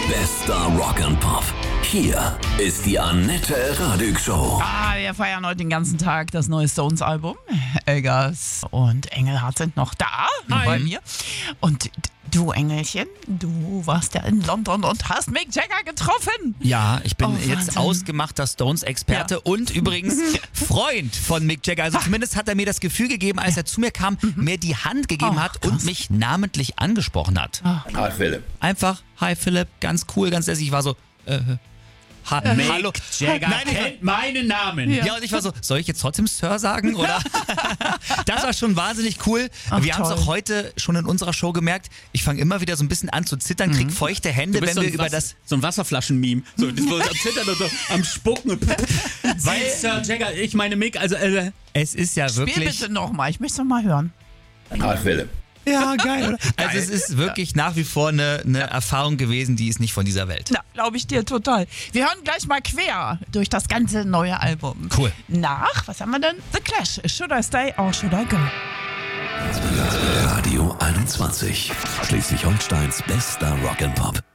Bester Rock and Pop. Hier ist die Annette Radig Show. Wir feiern heute den ganzen Tag das neue Stones-Album. Elgas und Engelhardt sind noch da bei mir. Und du, Engelchen, du warst ja in London und hast Mick Jagger getroffen. Ja, ich bin jetzt Wahnsinn. ausgemachter Stones-Experte und übrigens Freund von Mick Jagger. Also zumindest hat er mir das Gefühl gegeben, als er zu mir kam, mir die Hand gegeben hat und mich namentlich angesprochen hat. Hi Philipp. Einfach, hi Philipp, ganz cool, ganz lässig. Ich war so, hallo. Mick Jagger kennt meinen Namen. Ja, und ich war so, soll ich jetzt trotzdem Sir sagen? Oder? Das war schon wahnsinnig cool. Wir haben es toll. auch heute schon in unserer Show gemerkt. Ich fange immer wieder so ein bisschen an zu zittern, krieg feuchte Hände, wenn wir über das... So ein Wasserflaschen-Meme. So, das wo am Zittern und so am Spucken. Weil Sir Jagger, ich meine Mick, also... Es ist ja Spiel wirklich... bitte nochmal, ich möchte es nochmal hören. Hi Philipp. Ja, geil, oder? Also es ist wirklich nach wie vor eine Erfahrung gewesen, die ist nicht von dieser Welt. Na, glaube ich dir total. Wir hören gleich mal quer durch das ganze neue Album. Cool. Was haben wir denn? The Clash, Should I Stay or Should I Go? Radio 21. Schleswig-Holsteins bester Rock and Pop.